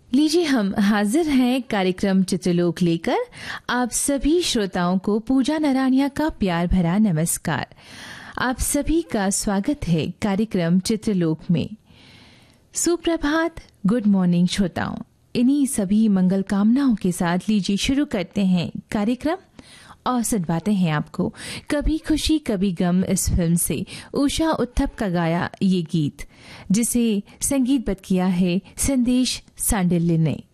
लीजिए हम हाजिर हैं कार्यक्रम चित्रलोक लेकर आप सभी श्रोताओं को पूजा नारायणिया का प्यार भरा नमस्कार। आप सभी का स्वागत है कार्यक्रम चित्रलोक में। सुप्रभात, गुड मॉर्निंग श्रोताओं। इन्हीं सभी मंगल कामनाओं के साथ लीजिए शुरू करते हैं कार्यक्रम और सुनवाते हैं आपको कभी खुशी कभी गम इस फिल्म से उषा उत्थप का गाया ये गीत, जिसे संगीतबद्ध किया है संदेश सांडिल्य ने।